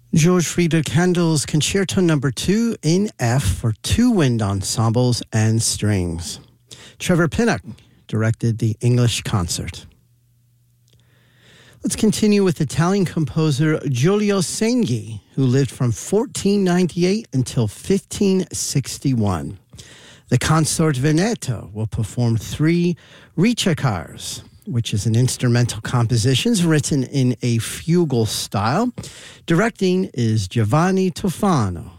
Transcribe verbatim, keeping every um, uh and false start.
George Friedrich Handel's Concerto Number Two in F for two wind ensembles and strings. Trevor Pinnock directed the English concert. Let's continue with Italian composer Giulio Segni, who lived from fourteen ninety-eight until fifteen sixty-one. The Consort Veneto will perform three ricercars, which is an instrumental composition written in a fugal style. Directing is Giovanni Tofano.